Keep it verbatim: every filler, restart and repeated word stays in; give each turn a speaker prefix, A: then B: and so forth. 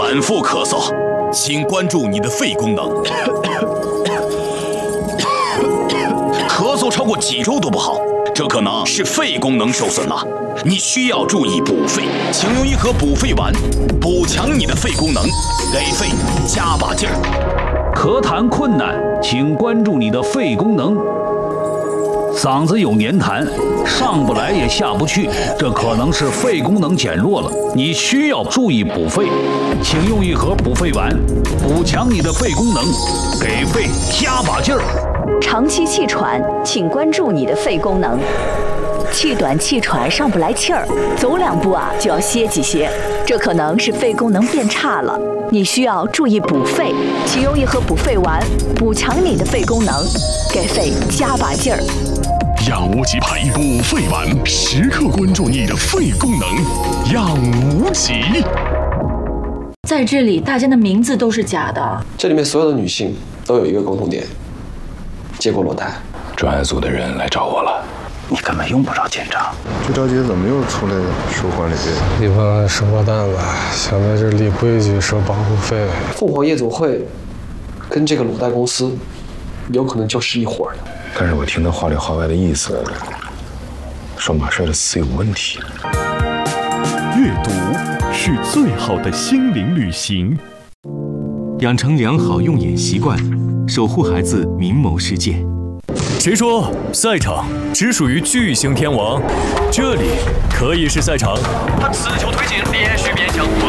A: 反复咳嗽，请关注你的肺功能。咳嗽超过几周都不好，这可能是肺功能受损了。你需要注意补肺，请用一盒补肺丸，补强你的肺功能，给肺加把劲儿。
B: 咳痰困难，请关注你的肺功能。嗓子有黏痰，上不来也下不去，这可能是肺功能减弱了，你需要注意补肺，请用一盒补肺丸，补强你的肺功能，给肺加把劲儿。
C: 长期气喘，请关注你的肺功能。气短气喘上不来气儿，走两步啊就要歇几歇，这可能是肺功能变差了，你需要注意补肺，请用一盒补肺丸，补强你的肺功能，给肺加把劲儿。
D: 养无极牌补肺丸，时刻关注你的肺功能，养无极。
E: 在这里，大家的名字都是假的。
F: 这里面所有的女性都有一个共同点，接过裸贷。
G: 专案组的人来找我了。
B: 你根本用不着检查。
H: 这着急怎么又出来收管理费？
I: 一帮收破蛋子，想在这立规矩收保护费。
F: 凤凰夜总会跟这个裸贷公司有可能就是一伙的。
G: 但是我听他话里话外的意思，说马帅的死有问题。
D: 阅读是最好的心灵旅行。
J: 养成良好用眼习惯，守护孩子明眸世界。
K: 谁说赛场只属于巨星天王？这里可以是赛场。
L: 他此球推进，连续变向。